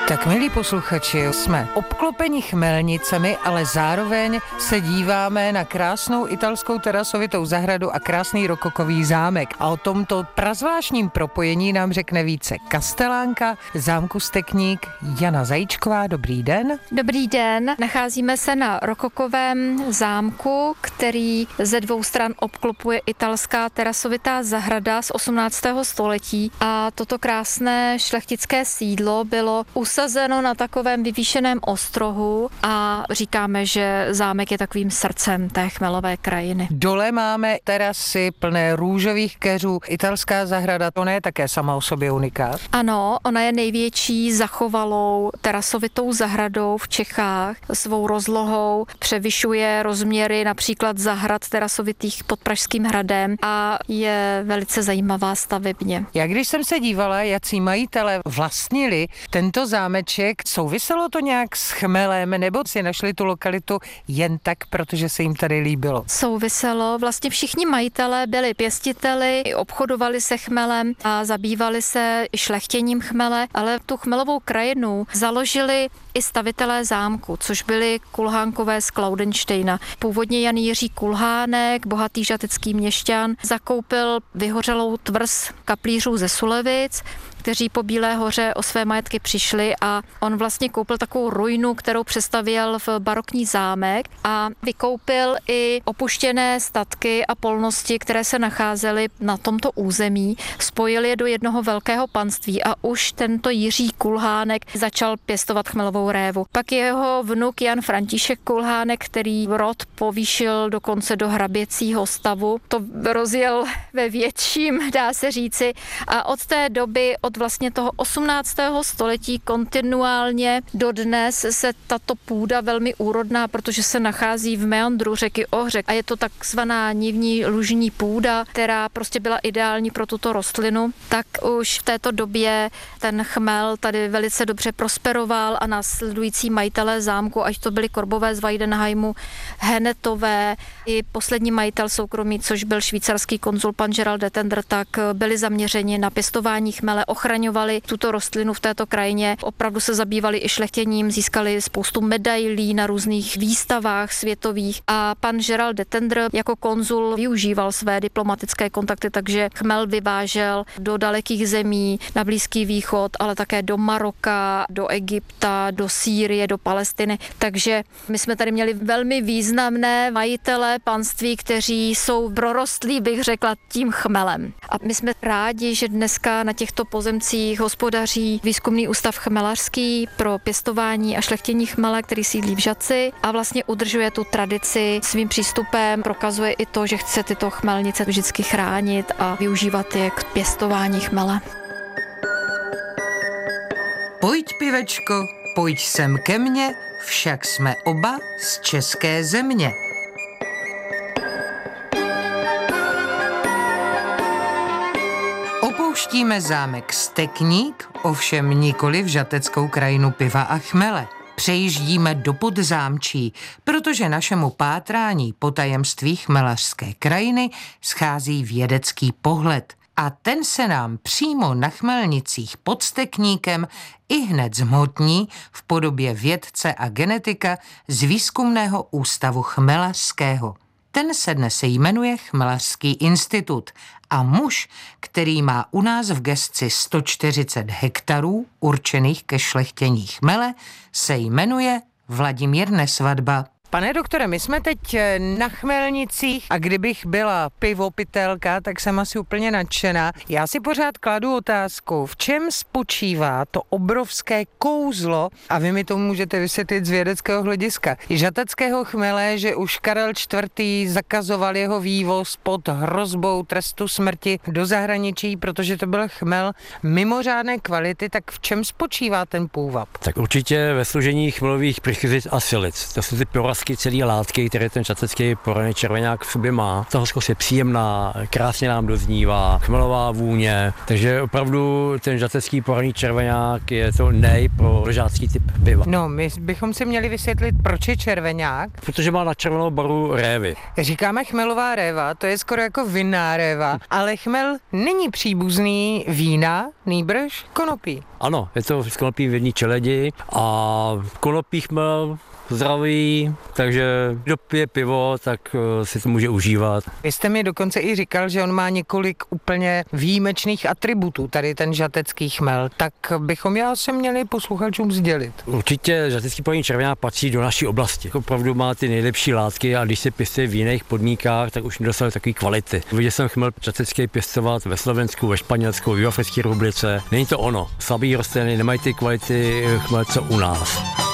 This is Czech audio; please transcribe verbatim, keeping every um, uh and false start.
Tak milí posluchači, jsme obklopeni chmelnicemi, ale zároveň se díváme na krásnou italskou terasovitou zahradu a krásný rokokový zámek. A o tomto prazvláštním propojení nám řekne více kastelánka zámku Stekník Jana Zajíčková. Dobrý den. Dobrý den. Nacházíme se na rokokovém zámku, který ze dvou stran obklopuje italská terasovitá zahrada z osmnáctého století. A toto krásné šlechtické sídlo bylo usazeno na takovém vyvýšeném ostrohu a říkáme, že zámek je takovým srdcem té chmelové krajiny. Dole máme terasy plné růžových keřů. Italská zahrada, ona je také sama o sobě unikát. Ano, ona je největší zachovalou terasovitou zahradou v Čechách. Svou rozlohou převyšuje rozměry například zahrad terasovitých pod Pražským hradem a je velice zajímavá stavebně. Já když jsem se dívala, jací majitelé vlastnili tento zámeček, souviselo to nějak s chmelem, nebo si našli tu lokalitu jen tak, protože se jim tady líbilo? Souviselo. Vlastně všichni majitelé byli pěstiteli, obchodovali se chmelem a zabývali se i šlechtěním chmele, ale tu chmelovou krajinu založili i stavitelé zámku, což byli Kulhánkové z Klaudenštejna. Původně Jan Jiří Kulhánek, bohatý žatecký měšťan, zakoupil vyhořelou tvrz kaplířů ze Sulevic, kteří po Bílé hoře o své majetky přišli a on vlastně koupil takovou ruinu, kterou přestavěl v barokní zámek a vykoupil i opuštěné statky a polnosti, které se nacházely na tomto území, spojil je do jednoho velkého panství a už tento Jiří Kulhánek začal pěstovat chmelovou révu. Pak jeho vnuk Jan František Kulhánek, který rod povýšil dokonce do hraběcího stavu, to rozjel ve větším, dá se říci, a od té doby, od vlastně toho osmnáctého století kontinuálně dodnes se tato půda velmi úrodná, protože se nachází v meandru řeky Ohře a je to takzvaná nivní lužní půda, která prostě byla ideální pro tuto rostlinu, tak už v této době ten chmel tady velice dobře prosperoval a následující majitelé zámku, ať to byli Korbové z Weidenheimu, Henetové, i poslední majitel soukromý, což byl švýcarský konzul pan Gerald de Tender, tak byli zaměřeni na pěstování chmele, ochraňovali tuto rostlinu v této krajině, opravdu se zabývali i šlechtěním, získali spoustu medailí na různých výstavách světových a pan Gerald de Tender jako konzul využíval své diplomatické kontakty, takže chmel vyvážel do dalekých zemí, na Blízký východ, ale také do Maroka, do Egypta, do Sýrie, do Palestiny. Takže my jsme tady měli velmi významné majitele panství, kteří jsou prorostlí, bych řekla, tím chmelem. A my jsme rádi, že dneska na těchto pozemcích hospodaří Výzkumný ústav chmelařský pro pěstování a šlechtění chmele, který sídlí v Žatci a vlastně udržuje tu tradici svým přístupem, prokazuje i to, že chce tyto chmelnice vždycky chránit a využívat je k pěstování chmele. Pojď, pivečko, pojď sem ke mně, však jsme oba z české země. Opouštíme zámek Stekník, ovšem nikoli v žateckou krajinu piva a chmele. Přejíždíme do Podzámčí, protože našemu pátrání po tajemství chmelařské krajiny schází vědecký pohled. A ten se nám přímo na chmelnicích pod Stekníkem i hned zhmotní v podobě vědce a genetika z Výzkumného ústavu chmelařského. Ten se dnes jmenuje Chmelařský institut a muž, který má u nás v gesci sto čtyřicet hektarů určených ke šlechtění chmele, se jmenuje Vladimír Nesvadba. Pane doktore, my jsme teď na chmelnicích a kdybych byla pivopitelka, tak jsem asi úplně nadšená. Já si pořád kladu otázku, v čem spočívá to obrovské kouzlo, a vy mi to můžete vysvětlit z vědeckého hlediska, žateckého chmele, že už Karel čtvrtý zakazoval jeho vývoz pod hrozbou trestu smrti do zahraničí, protože to byl chmel mimořádné kvality, tak v čem spočívá ten půvab? Tak určitě ve složení chmelových prichryt a silic. To jsou ty odrazky celé látky, které ten žatecký poraný červeňák v sobě má. Ta hořkost je příjemná, krásně nám doznívá, chmelová vůně, takže opravdu ten žatecký poraný červeňák je to nej pro rožácký typ piva. No, my bychom si měli vysvětlit, proč je červeňák. Protože má na červenou barvu révy. Říkáme chmelová réva, to je skoro jako vinná réva, ale chmel není příbuzný vína, nýbrž konopí. Ano, je to z konopí v jedné čeledi a konopí chmel zdravý, takže kdo pije pivo, tak si to může užívat. Vy jste mi dokonce i říkal, že on má několik úplně výjimečných atributů, tady ten žatecký chmel, tak bychom já se měli posluchačům sdělit. Určitě žatecký poraný červeňák patří do naší oblasti. Opravdu má ty nejlepší látky a když se pěstuje v jiných podmínkách, tak už nedostane takové kvality. Viděl jsem chmel žatecký pěstovat ve Slovensku, ve Španělsku, v Jihoafrické republice. Není to ono. Slabý rostliny nemají ty kvality chmel, co u nás.